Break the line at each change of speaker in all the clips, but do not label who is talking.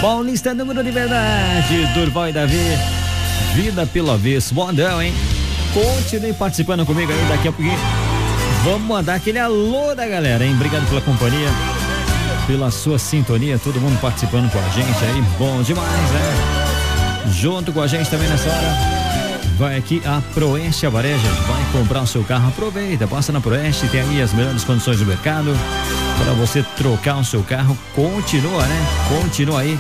Paulista, número de verdade, Durval e Davi, vida pelo avesso, modão, hein? Continue participando comigo aí, daqui a pouquinho vamos mandar aquele alô da galera, hein? Obrigado pela companhia, pela sua sintonia, todo mundo participando com a gente aí, bom demais, né? Junto com a gente também nessa hora, vai aqui a Proeste Avareja, vai comprar o seu carro, aproveita, passa na Proeste, tem aí as melhores condições do mercado para você trocar o seu carro, continua, né? Continua aí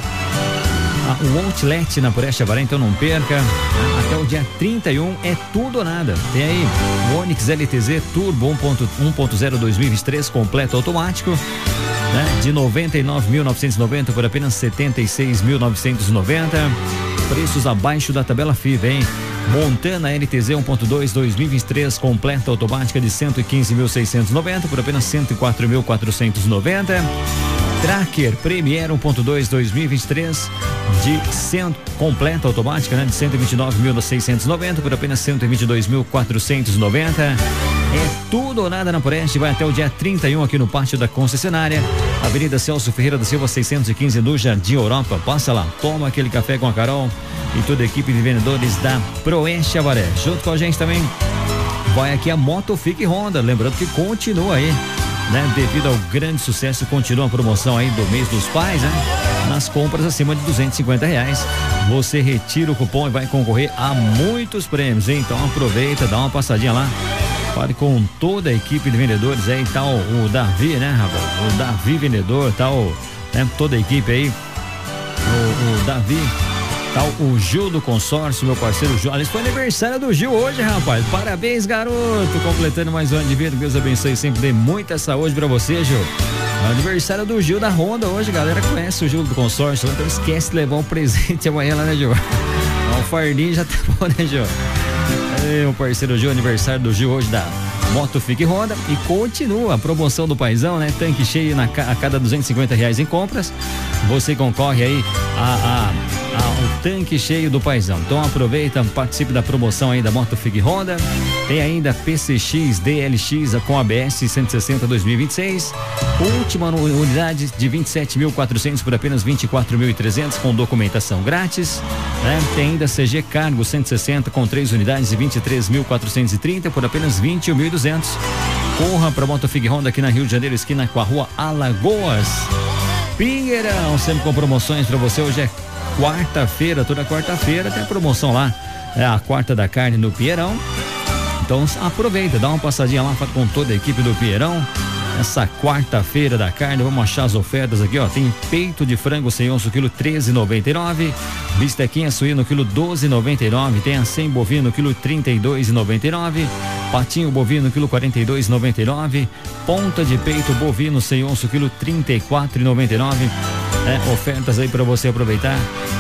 o outlet na Proeste Avareja, então não perca, até o dia 31 é tudo ou nada. Tem aí o Onix LTZ Turbo 1.0 2023 completo automático, né? De 99.990 por apenas 76.990, preços abaixo da tabela FIV, hein? Montana LTZ 1.2 2023 completa automática de 115.690 por apenas 104.490. Tracker Premier 1.2 2023 completa automática, né, de 129.690 por apenas 122.490. É tudo ou nada na Proeste, vai até o dia 31 aqui no pátio da concessionária, Avenida Celso Ferreira da Silva 615 no Jardim Europa. Passa lá, toma aquele café com a Carol e toda a equipe de vendedores da Proeste Avaré. Junto com a gente também vai aqui a Motofic Honda, lembrando que continua aí, né? Devido ao grande sucesso, continua a promoção aí do mês dos pais, né? Nas compras acima de R$250, você retira o cupom e vai concorrer a muitos prêmios, hein? Então aproveita, dá uma passadinha lá, fale com toda a equipe de vendedores aí, tá o Davi, né, rapaz? O Davi vendedor, tá né, toda a equipe aí, o Davi, tá o Gil do consórcio, meu parceiro Gil. Aliás, foi aniversário do Gil hoje, rapaz. Parabéns, garoto. Completando mais um ano de vida. Deus abençoe, sempre dê muita saúde pra você, Gil. Aniversário do Gil da Honda hoje, galera. Conhece o Gil do consórcio, então esquece de levar um presente amanhã lá, né, Gil? O fardinho já tá bom, né, Gil? Meu parceiro Gil, aniversário do Gil hoje da Motofic Honda, e continua a promoção do paizão, né? Tanque cheio a cada R$250 em compras, você concorre aí ao tanque cheio do paizão. Então aproveita, participe da promoção aí da Motofic Honda. Tem ainda PCX DLX com ABS 160 2026, última unidade de 27.400 por apenas 24.300 com documentação grátis, né? Tem ainda CG Cargo 160 com 3 unidades de 23.430 por apenas 21.200. Corra para Motofic Honda aqui na Rio de Janeiro, esquina com a rua Alagoas. Pinheirão, sempre com promoções para você. Hoje é quarta-feira, toda quarta-feira tem a promoção lá, é a quarta da carne no Pinheirão. Então aproveita, dá uma passadinha lá com toda a equipe do Pinheirão. Essa quarta-feira da carne, vamos achar as ofertas aqui, ó. Tem peito de frango sem osso, quilo R$13,99. Bistequinha suíno, quilo R$12,99. Tem a 100 bovino, quilo R$32,99. Patinho bovino, quilo R$42,99. Ponta de peito bovino sem osso, quilo R$34,99. Ofertas aí para você aproveitar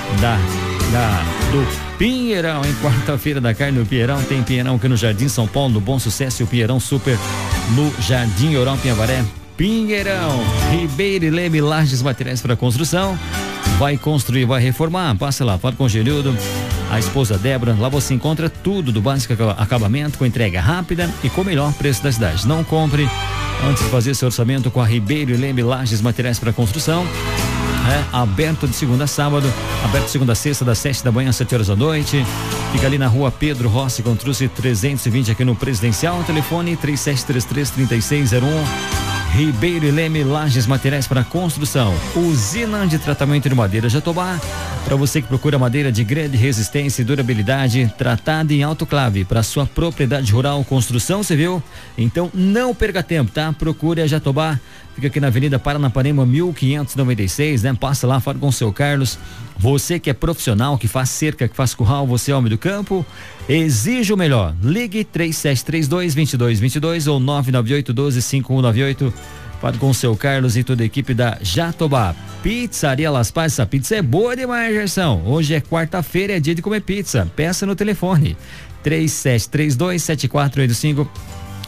do Pinheirão, em quarta-feira da carne no Pinheirão. Tem Pinheirão aqui no Jardim São Paulo, no Bom Sucesso, e o Pinheirão Super no Jardim Europa em Avaré. Pinheirão, Ribeiro e Leme, lajes, materiais para construção. Vai construir, vai reformar, passa lá, fala com o Genildo, a esposa Débora. Lá você encontra tudo do básico acabamento, com entrega rápida e com o melhor preço da cidade. Não compre antes de fazer seu orçamento com a Ribeiro e Leme, lajes, materiais para construção. Aberto de segunda a sábado, aberto de segunda a sexta, das 7 da manhã às 7 horas da noite. Fica ali na rua Pedro Rossi, Contruce 320, aqui no Presidencial. Telefone 3733-3601. Ribeiro e Leme, lajes, materiais para construção. Usina de tratamento de madeira Jatobá. Para você que procura madeira de grande resistência e durabilidade, tratada em autoclave para sua propriedade rural, construção civil. Então não perca tempo, tá? Procure a Jatobá. Fica aqui na Avenida Paranapanema 1596, né? Passa lá, fala com o seu Carlos. Você que é profissional, que faz cerca, que faz curral, você é homem do campo, exige o melhor. Ligue 3732-2222 ou 998-12-5198. Fale com o seu Carlos e toda a equipe da Jatobá. Pizzaria Las Paz, essa pizza é boa demais, Gerson. Hoje é quarta-feira, é dia de comer pizza. Peça no telefone 3732-7485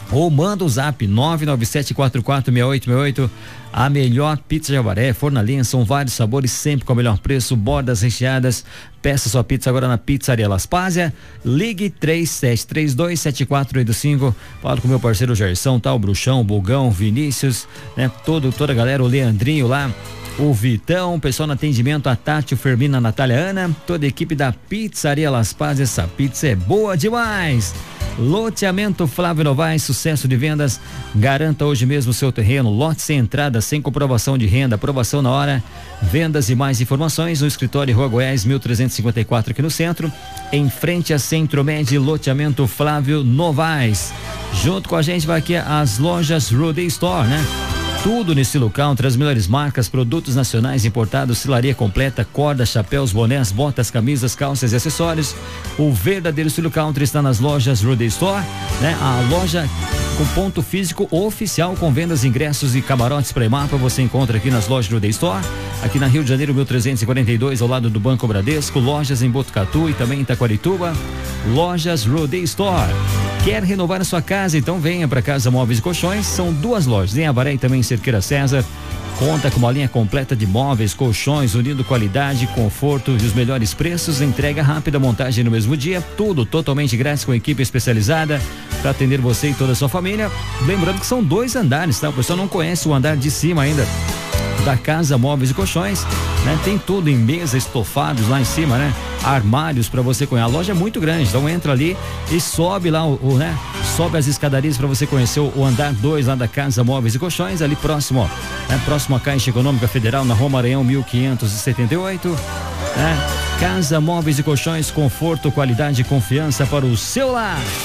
ou manda o zap 997446868. A melhor pizza de Avaré, forno a lenha, são vários sabores, sempre com o melhor preço, bordas recheadas. Peça sua pizza agora na Pizzaria Laspásia. Ligue 37327485. Fala com meu parceiro Gerson, tá? O Bruxão, o Bugão, Vinícius, né? Toda a galera, o Leandrinho lá, o Vitão, o pessoal no atendimento, a Tati, o Fermina, a Natália, a Ana, toda a equipe da Pizzaria Las Paz. Essa pizza é boa demais. Loteamento Flávio Novaes, sucesso de vendas. Garanta hoje mesmo o seu terreno, lote sem entrada, sem comprovação de renda, aprovação na hora. Vendas e mais informações no escritório Rua Goiás 1354 aqui no centro, em frente a Centro-Med. Loteamento Flávio Novaes. Junto com a gente vai aqui as lojas Rudy Store, né? Tudo nesse local, entre as melhores marcas, produtos nacionais importados, cilaria completa, corda, chapéus, bonés, botas, camisas, calças e acessórios. O verdadeiro estilo country está nas lojas Rudy Store, né? A loja com ponto físico oficial, com vendas, ingressos e camarotes pré-mapa, você encontra aqui nas lojas Rudy Store, aqui na Rio de Janeiro 1342, ao lado do Banco Bradesco. Lojas em Botucatu e também em Taquarituba. Lojas Rudy Store. Quer renovar a sua casa? Então venha para Casa Móveis e Colchões. São duas lojas em Avaré e também em Cerqueira César. Conta com uma linha completa de móveis, colchões, unindo qualidade, conforto e os melhores preços. Entrega rápida, montagem no mesmo dia. Tudo totalmente grátis, com equipe especializada para atender você e toda a sua família. Lembrando que são 2 andares, tá? O pessoal não conhece o andar de cima ainda da Casa Móveis e Colchões, né? Tem tudo em mesa, estofados lá em cima, né? Armários para você conhecer. A loja é muito grande, então entra ali e sobe lá né? Sobe as escadarias para você conhecer o andar 2 lá da Casa Móveis e Colchões, ali próximo, ó, né? Próximo à Caixa Econômica Federal, na Rua Maranhão 1578, né? Casa Móveis e Colchões, conforto, qualidade e confiança para o seu lar.